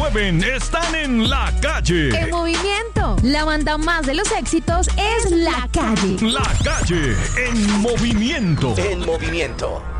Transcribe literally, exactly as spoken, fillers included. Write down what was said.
mueven están en la calle. En movimiento. La banda más de los éxitos es La Calle. La Calle en movimiento. En movimiento.